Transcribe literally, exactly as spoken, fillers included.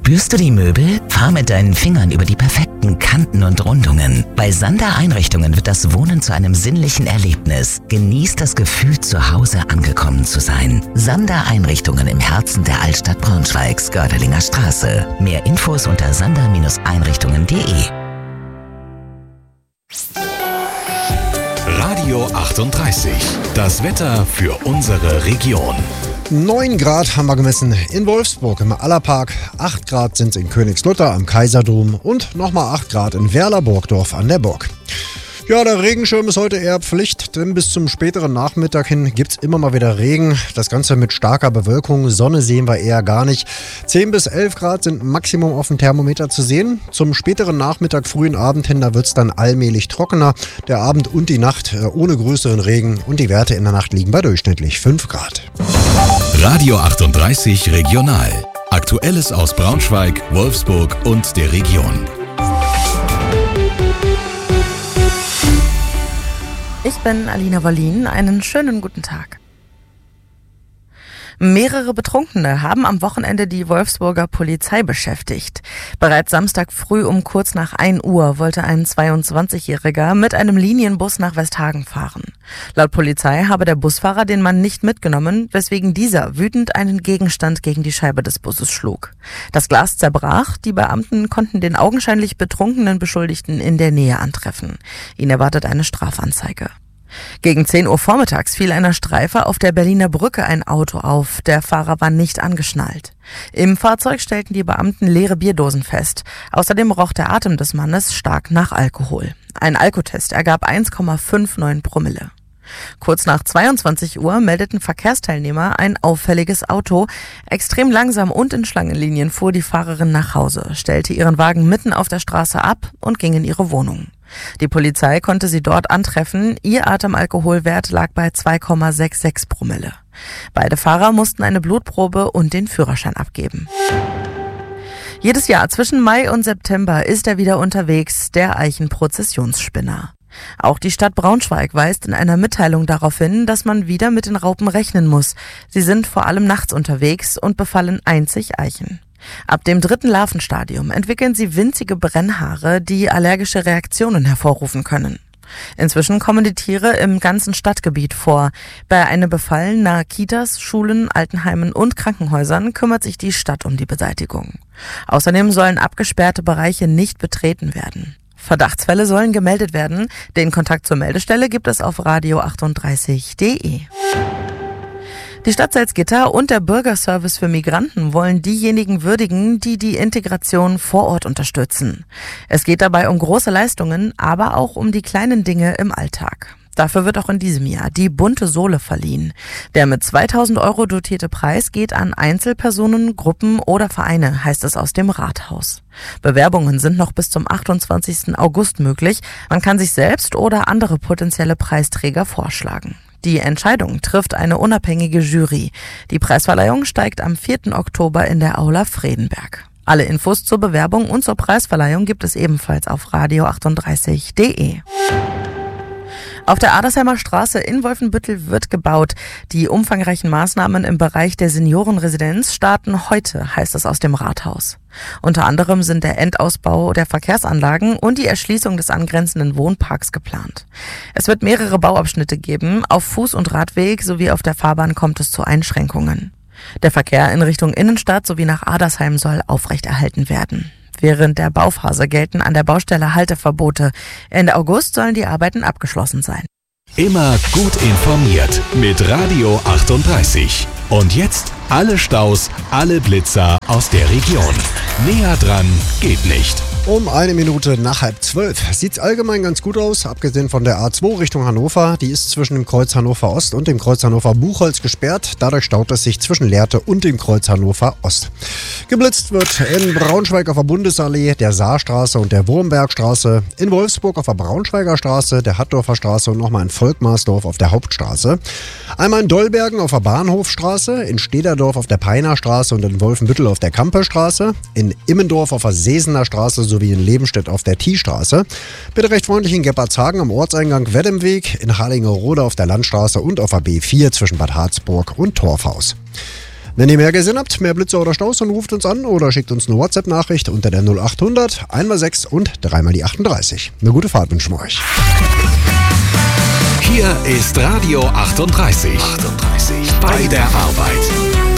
Spürst du die Möbel? Fahr mit deinen Fingern über die perfekten Kanten und Rundungen. Bei Sander Einrichtungen wird das Wohnen zu einem sinnlichen Erlebnis. Genieß das Gefühl, zu Hause angekommen zu sein. Sander Einrichtungen im Herzen der Altstadt Braunschweigs, Gördelinger Straße. Mehr Infos unter sander Einrichtungen punkt de. Radio achtunddreißig. Das Wetter für unsere Region. neun Grad haben wir gemessen in Wolfsburg im Allerpark, acht Grad sind es in Königslutter am Kaiserdom und nochmal acht Grad in Werler-Burgdorf an der Burg. Ja, der Regenschirm ist heute eher Pflicht, denn bis zum späteren Nachmittag hin gibt es immer mal wieder Regen. Das Ganze mit starker Bewölkung, Sonne sehen wir eher gar nicht. zehn bis elf Grad sind Maximum auf dem Thermometer zu sehen. Zum späteren Nachmittag, frühen Abend hin, da wird es dann allmählich trockener. Der Abend und die Nacht äh, ohne größeren Regen und die Werte in der Nacht liegen bei durchschnittlich fünf Grad. Radio achtunddreißig Regional. Aktuelles aus Braunschweig, Wolfsburg und der Region. Ich bin Alina Wollin. Einen schönen guten Tag. Mehrere Betrunkene haben am Wochenende die Wolfsburger Polizei beschäftigt. Bereits Samstag früh um kurz nach ein Uhr wollte ein zweiundzwanzigjähriger mit einem Linienbus nach Westhagen fahren. Laut Polizei habe der Busfahrer den Mann nicht mitgenommen, weswegen dieser wütend einen Gegenstand gegen die Scheibe des Busses schlug. Das Glas zerbrach, die Beamten konnten den augenscheinlich betrunkenen Beschuldigten in der Nähe antreffen. Ihn erwartet eine Strafanzeige. Gegen zehn Uhr vormittags fiel einer Streife auf der Berliner Brücke ein Auto auf. Der Fahrer war nicht angeschnallt. Im Fahrzeug stellten die Beamten leere Bierdosen fest. Außerdem roch der Atem des Mannes stark nach Alkohol. Ein Alkotest ergab eins Komma neunundfünfzig Promille. Kurz nach zweiundzwanzig Uhr meldeten Verkehrsteilnehmer ein auffälliges Auto. Extrem langsam und in Schlangenlinien fuhr die Fahrerin nach Hause, stellte ihren Wagen mitten auf der Straße ab und ging in ihre Wohnung. Die Polizei konnte sie dort antreffen. Ihr Atemalkoholwert lag bei zwei Komma sechsundsechzig Promille. Beide Fahrer mussten eine Blutprobe und den Führerschein abgeben. Jedes Jahr zwischen Mai und September ist er wieder unterwegs, der Eichenprozessionsspinner. Auch die Stadt Braunschweig weist in einer Mitteilung darauf hin, dass man wieder mit den Raupen rechnen muss. Sie sind vor allem nachts unterwegs und befallen einzig Eichen. Ab dem dritten Larvenstadium entwickeln sie winzige Brennhaare, die allergische Reaktionen hervorrufen können. Inzwischen kommen die Tiere im ganzen Stadtgebiet vor. Bei einem Befall nahe Kitas, Schulen, Altenheimen und Krankenhäusern kümmert sich die Stadt um die Beseitigung. Außerdem sollen abgesperrte Bereiche nicht betreten werden. Verdachtsfälle sollen gemeldet werden. Den Kontakt zur Meldestelle gibt es auf radio achtunddreißig punkt de. Die Stadt Salzgitter und der Bürgerservice für Migranten wollen diejenigen würdigen, die die Integration vor Ort unterstützen. Es geht dabei um große Leistungen, aber auch um die kleinen Dinge im Alltag. Dafür wird auch in diesem Jahr die Bunte Sohle verliehen. Der mit zweitausend Euro dotierte Preis geht an Einzelpersonen, Gruppen oder Vereine, heißt es aus dem Rathaus. Bewerbungen sind noch bis zum achtundzwanzigsten August möglich. Man kann sich selbst oder andere potenzielle Preisträger vorschlagen. Die Entscheidung trifft eine unabhängige Jury. Die Preisverleihung steigt am vierten Oktober in der Aula Fredenberg. Alle Infos zur Bewerbung und zur Preisverleihung gibt es ebenfalls auf radio achtunddreißig punkt de. Auf der Adersheimer Straße in Wolfenbüttel wird gebaut. Die umfangreichen Maßnahmen im Bereich der Seniorenresidenz starten heute, heißt es aus dem Rathaus. Unter anderem sind der Endausbau der Verkehrsanlagen und die Erschließung des angrenzenden Wohnparks geplant. Es wird mehrere Bauabschnitte geben. Auf Fuß- und Radweg sowie auf der Fahrbahn kommt es zu Einschränkungen. Der Verkehr in Richtung Innenstadt sowie nach Adersheim soll aufrechterhalten werden. Während der Bauphase gelten an der Baustelle Halteverbote. Ende August sollen die Arbeiten abgeschlossen sein. Immer gut informiert mit Radio achtunddreißig. Und jetzt alle Staus, alle Blitzer aus der Region. Näher dran geht nicht. Um eine Minute nach halb zwölf sieht es allgemein ganz gut aus, abgesehen von der A zwei Richtung Hannover. Die ist zwischen dem Kreuz Hannover Ost und dem Kreuz Hannover Buchholz gesperrt. Dadurch staut es sich zwischen Lehrte und dem Kreuz Hannover Ost. Geblitzt wird in Braunschweig auf der Bundesallee, der Saarstraße und der Wurmbergstraße, in Wolfsburg auf der Braunschweiger Straße, der Hattdorfer Straße und nochmal in Volkmarsdorf auf der Hauptstraße. Einmal in Dollbergen auf der Bahnhofstraße, in Stederdorf auf der Peiner Straße und in Wolfenbüttel auf der Kamperstraße, in Immendorf auf der Sesener Straße sowie in Lebenstedt auf der Tiestraße. Bitte recht freundlich in Gebbertshagen am Ortseingang Weddemweg, in Harlingerode auf der Landstraße und auf der B vier zwischen Bad Harzburg und Torfhaus. Wenn ihr mehr gesehen habt, mehr Blitze oder Staus, dann ruft uns an oder schickt uns eine WhatsApp-Nachricht unter der null achthundert, einmal sechs und dreimal die achtunddreißig. Eine gute Fahrt wünschen wir euch. Hier ist Radio achtunddreißig. achtunddreißig. Bei der Arbeit.